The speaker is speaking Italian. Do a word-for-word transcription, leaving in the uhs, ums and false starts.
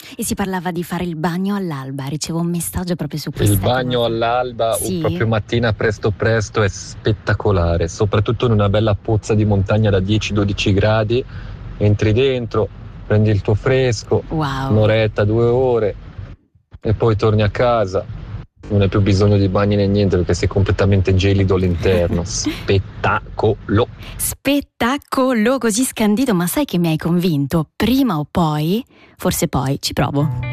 E si parlava di fare il bagno all'alba, ricevo un messaggio proprio su questa Il bagno cosa. all'alba, Sì. o proprio mattina presto presto, è spettacolare, soprattutto in una bella pozza di montagna da dieci dodici gradi, entri dentro, prendi il tuo fresco, Wow. un'oretta, due ore e poi torni a casa. Non hai più bisogno di bagni né niente perché sei completamente gelido all'interno. Spettacolo! Spettacolo, così scandito, ma sai che mi hai convinto? Prima o poi, forse poi, ci provo.